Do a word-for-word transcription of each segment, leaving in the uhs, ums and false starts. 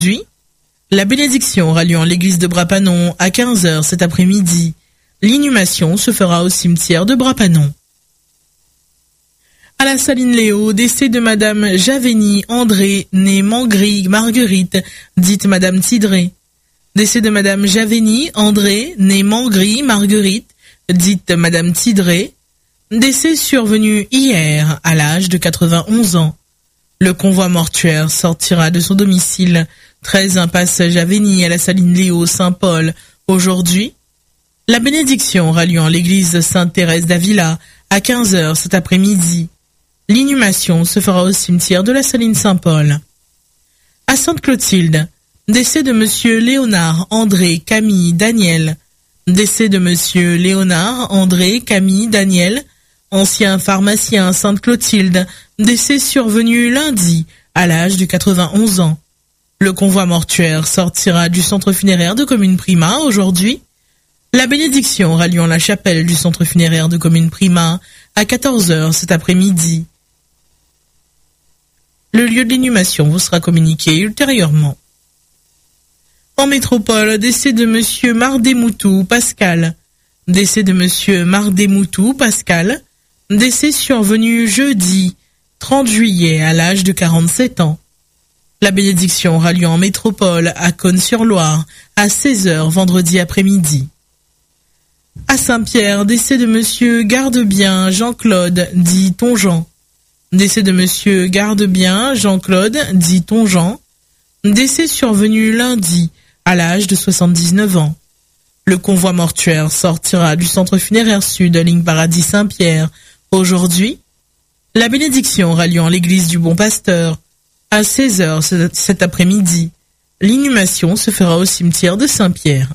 Aujourd'hui, la bénédiction aura lieu en l'église de Brapanon à quinze heures cet après-midi. L'inhumation se fera au cimetière de Brapanon. À la Saline Léo, décès de Madame Javeni André, née Mangry Marguerite, dite Madame Tidré. Décès de Madame Javeni André, née Mangry Marguerite, dite Madame Tidré. Décès survenu hier, à l'âge de quatre-vingt-onze ans. Le convoi mortuaire sortira de son domicile, treize impasse Javeni à la Saline Léo, Saint-Paul. Aujourd'hui, la bénédiction aura lieu en l'église Sainte-Thérèse d'Avila à quinze heures cet après-midi. L'inhumation se fera au cimetière de la Saline Saint-Paul. À Sainte-Clotilde, décès de Monsieur Léonard André Camille Daniel. Décès de Monsieur Léonard André Camille Daniel, ancien pharmacien Sainte-Clotilde, décès survenu lundi à l'âge de quatre-vingt-onze ans. Le convoi mortuaire sortira du centre funéraire de Commune Prima aujourd'hui. La bénédiction aura lieu en la chapelle du centre funéraire de Commune Prima à quatorze heures cet après-midi. Le lieu de l'inhumation vous sera communiqué ultérieurement. En métropole, décès de Monsieur Mardemoutou Pascal. Décès de Monsieur Mardemoutou Pascal. Décès survenu jeudi trente juillet à l'âge de quarante-sept ans. La bénédiction aura lieu en métropole à Cosne-sur-Loire à seize heures vendredi après-midi. À Saint-Pierre, décès de Monsieur Gardebien Jean-Claude, dit Tonjean. Décès de Monsieur Gardebien Jean-Claude, dit Tonjean. Décès survenu lundi, à l'âge de soixante-dix-neuf ans. Le convoi mortuaire sortira du centre funéraire sud, ligne Paradis Saint-Pierre. Aujourd'hui, la bénédiction aura lieu en l'église du Bon Pasteur à seize heures cet après-midi. L'inhumation se fera au cimetière de Saint-Pierre.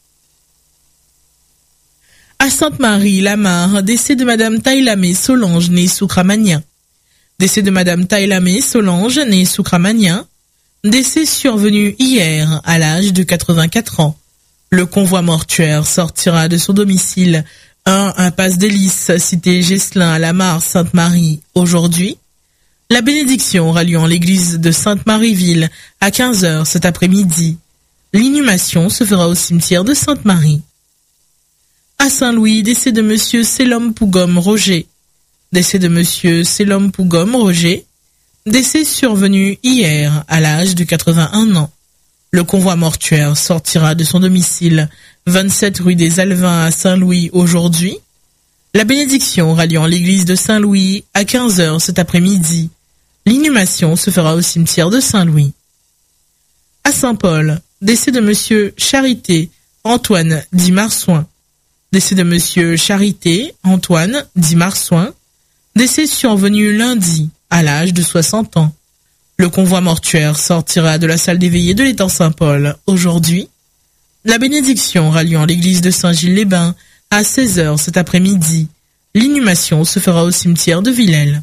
À Sainte-Marie-Lamar, décès de Madame Tailamé Solange, née Soukramania. Décès de Madame Tailamé Solange, née Soukramania. Décès survenu hier, à l'âge de quatre-vingt-quatre ans. Le convoi mortuaire sortira de son domicile, un impasse d'Hélice, cité Gesselin à Lamar, Sainte-Marie, aujourd'hui. La bénédiction aura lieu en l'église de Sainte-Marie-Ville à quinze heures cet après-midi. L'inhumation se fera au cimetière de Sainte-Marie. À Saint-Louis, décès de Monsieur Selom Pougom Roger. Décès de Monsieur Selom Pougom Roger. Décès survenu hier, à l'âge de quatre-vingt-un ans. Le convoi mortuaire sortira de son domicile, vingt-sept rue des Alvins à Saint-Louis aujourd'hui. La bénédiction aura lieu en l'église de Saint-Louis à quinze heures cet après-midi. L'inhumation se fera au cimetière de Saint-Louis. À Saint-Paul, décès de Monsieur Charité Antoine dit Marsoin. Décès de Monsieur Charité Antoine dit Marsoin. Décès survenu lundi, à l'âge de soixante ans. Le convoi mortuaire sortira de la salle des veillées de l'étang Saint-Paul aujourd'hui. La bénédiction aura lieu en l'église de Saint-Gilles-les-Bains à seize heures cet après-midi. L'inhumation se fera au cimetière de Villèle.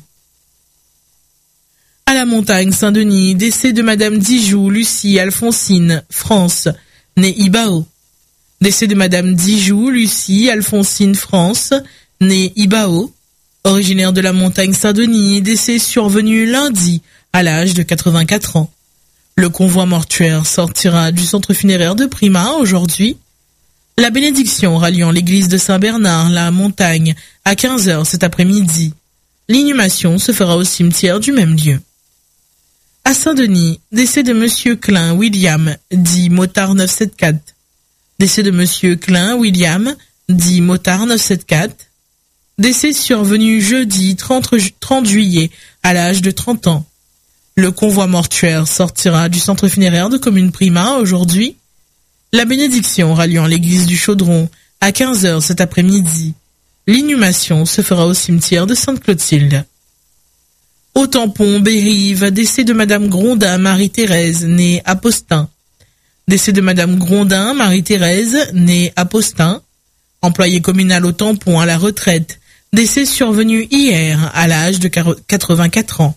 À la Montagne Saint-Denis, décès de Madame Dijoux Lucie Alphonsine France, née Ibao. Décès de Madame Dijoux Lucie Alphonsine France, née Ibao. Originaire de la Montagne Saint-Denis, décès survenu lundi à l'âge de quatre-vingt-quatre ans. Le convoi mortuaire sortira du centre funéraire de Prima aujourd'hui. La bénédiction aura lieu en l'église de Saint-Bernard, la Montagne, à quinze heures cet après-midi. L'inhumation se fera au cimetière du même lieu. À Saint-Denis, décès de Monsieur Klein William, dit Motard neuf cent soixante-quatre. Décès de Monsieur Klein William, dit Motard neuf cent soixante-quatre. Décès survenu jeudi trente juillet, à l'âge de trente ans. Le convoi mortuaire sortira du centre funéraire de Commune Prima aujourd'hui. La bénédiction aura lieu en l'église du Chaudron à quinze heures cet après-midi. L'inhumation se fera au cimetière de Sainte-Clotilde. Au tampon Bérive, décès de Madame Grondin Marie-Thérèse, née Apostin. Décès de Madame Grondin Marie-Thérèse, née Apostin. Employée communale au tampon à la retraite. Décès survenu hier à l'âge de quatre-vingt-quatre ans.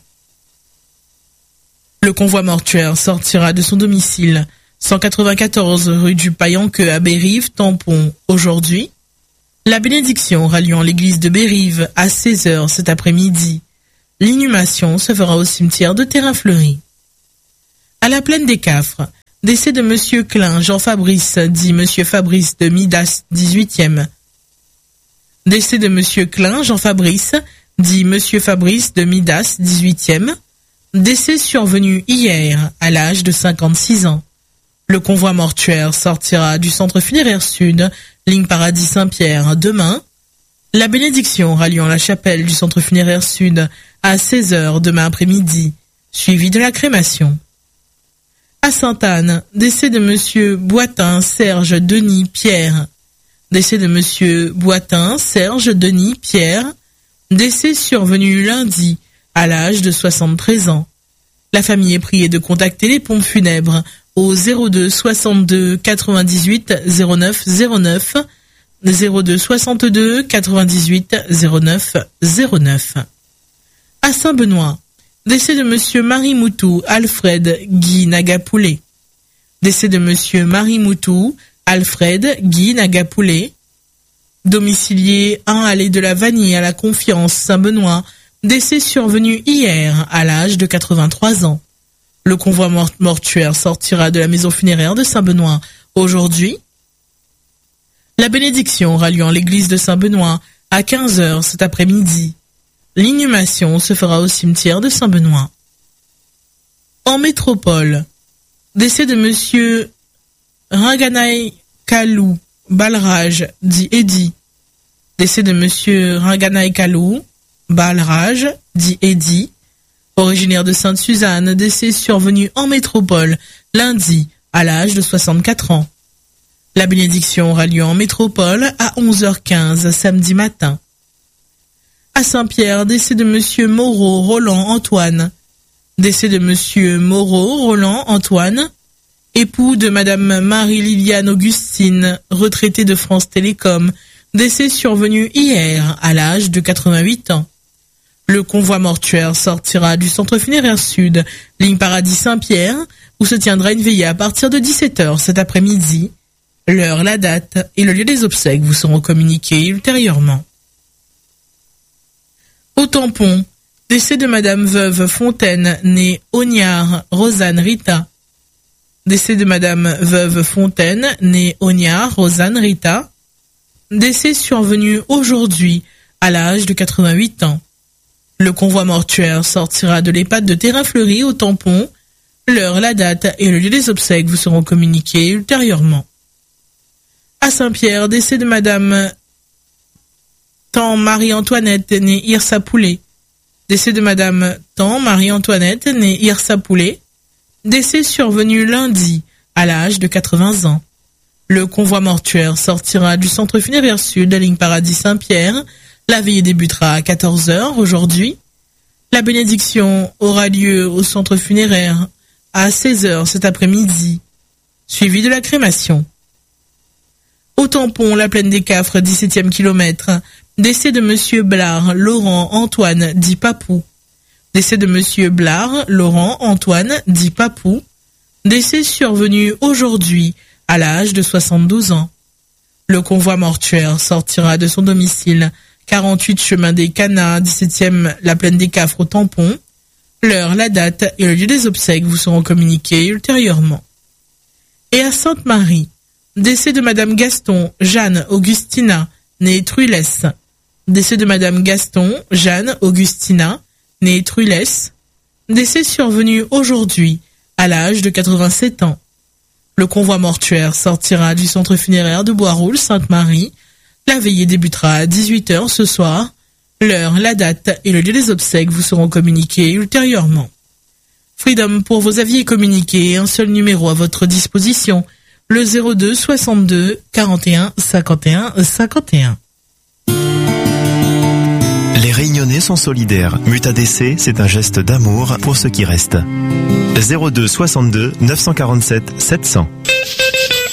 Le convoi mortuaire sortira de son domicile, cent quatre-vingt-quatorze rue du Paillanqueux à Bérive, tampon, aujourd'hui. La bénédiction aura lieu en l'église de Bérive à seize heures cet après-midi. L'inhumation se fera au cimetière de Terrain-Fleuri. À la plaine des Cafres, Décès de Monsieur Klein Jean-Fabrice, dit Monsieur Fabrice de Midas, dix-huitième. Décès de Monsieur Klein Jean-Fabrice, dit Monsieur Fabrice de Midas, dix-huitième. Décès survenu hier, à l'âge de cinquante-six ans. Le convoi mortuaire sortira du centre funéraire sud, ligne Paradis Saint-Pierre, demain. La bénédiction ralliant la chapelle du centre funéraire sud à seize heures demain après-midi, suivi de la crémation. À Sainte-Anne, décès de Monsieur Boitin Serge Denis Pierre. Décès de Monsieur Boitin Serge Denis Pierre. Décès survenu lundi, à l'âge de soixante-treize ans. La famille est priée de contacter les pompes funèbres au zéro deux soixante-deux quatre-vingt-dix-huit zéro neuf zéro neuf, zéro deux soixante-deux quatre-vingt-dix-huit zéro neuf zéro neuf. À Saint-Benoît, décès de Monsieur Marie-Moutou Alfred Guy Nagapoulet. Décès de Monsieur Marie-Moutou Alfred Guy Nagapoulet. Domicilié un allée de la Vanille à la Confiance, Saint-Benoît. Décès survenu hier à l'âge de quatre-vingt-trois ans. Le convoi mortuaire sortira de la maison funéraire de Saint-Benoît aujourd'hui. La bénédiction ralliant l'église de Saint-Benoît à quinze heures cet après-midi. L'inhumation se fera au cimetière de Saint-Benoît. En métropole, décès de Monsieur Ringanai Kalou Balraj, dit Eddy. Décès de Monsieur Ringanai Kalou Balraj, dit Eddy. Originaire de Sainte-Suzanne, décès survenu en métropole lundi à l'âge de soixante-quatre ans. La bénédiction aura lieu en métropole à onze heures quinze samedi matin. À Saint-Pierre, décès de Monsieur Moreau Roland Antoine. Décès de Monsieur Moreau Roland Antoine, époux de Madame Marie-Liliane Augustine, retraitée de France Télécom. Décès survenu hier à l'âge de quatre-vingt-huit ans. Le convoi mortuaire sortira du centre funéraire sud, ligne Paradis Saint-Pierre, où se tiendra une veillée à partir de dix-sept heures cet après-midi. L'heure, la date et le lieu des obsèques vous seront communiqués ultérieurement. Au tampon, décès de Madame Veuve Fontaine, née Ognard Rosanne Rita. Décès de Madame Veuve Fontaine, née Ognard Rosanne Rita. Décès survenu aujourd'hui, à l'âge de quatre-vingt-huit ans. Le convoi mortuaire sortira de l'EHPAD de Terrain Fleuri au tampon. L'heure, la date et le lieu des obsèques vous seront communiqués ultérieurement. À Saint-Pierre, décès de Madame Tan Marie-Antoinette, née Irsa Poulet. Décès de Madame Tan Marie-Antoinette, née Irsa Poulet. Décès survenu lundi, à l'âge de quatre-vingts ans. Le convoi mortuaire sortira du centre funéraire sud, la ligne Paradis Saint-Pierre. La veillée débutera à quatorze heures aujourd'hui. La bénédiction aura lieu au centre funéraire à seize heures cet après-midi, suivi de la crémation. Au tampon, la plaine des Cafres, dix-septième kilomètre. Décès de Monsieur Blard Laurent Antoine, dit Papou. Décès de Monsieur Blard Laurent Antoine, dit Papou. Décès survenu aujourd'hui, à l'âge de soixante-douze ans. Le convoi mortuaire sortira de son domicile, quarante-huit chemin des Canards, dix-septième la plaine des Cafres au tampon. L'heure, la date et le lieu des obsèques vous seront communiqués ultérieurement. Et à Sainte-Marie, décès de Madame Gaston Jeanne Augustina, née Truilès. Décès de Madame Gaston Jeanne Augustina, née Truilès. Décès survenu aujourd'hui, à l'âge de quatre-vingt-sept ans. Le convoi mortuaire sortira du centre funéraire de Boisroule, Sainte-Marie. La veillée débutera à dix-huit heures ce soir. L'heure, la date et le lieu des obsèques vous seront communiqués ultérieurement. Freedom, pour vos avis et communiquer, un seul numéro à votre disposition, le zéro deux soixante-deux quarante et un cinquante et un cinquante et un. Les Réunionnais sont solidaires. Muta D C, c'est un geste d'amour pour ceux qui restent. zéro deux soixante-deux neuf cent quarante-sept sept cents.